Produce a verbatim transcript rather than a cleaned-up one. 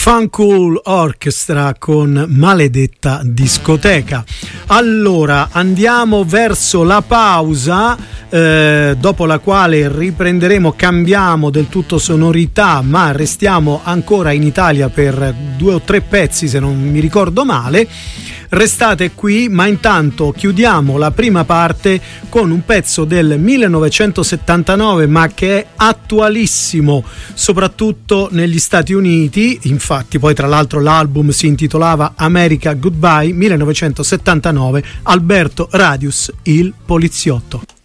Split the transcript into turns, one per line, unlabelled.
Funkool Orchestra con Maledetta discoteca. Allora andiamo verso la pausa, eh, dopo la quale riprenderemo, cambiamo del tutto sonorità, ma restiamo ancora in Italia per due o tre pezzi se non mi ricordo male. Restate qui, ma intanto chiudiamo la prima parte con un pezzo del millenovecentosettantanove, ma che è attualissimo soprattutto negli Stati Uniti. Infatti poi tra l'altro l'album si intitolava America Goodbye, millenovecentosettantanove, Alberto Radius, il poliziotto.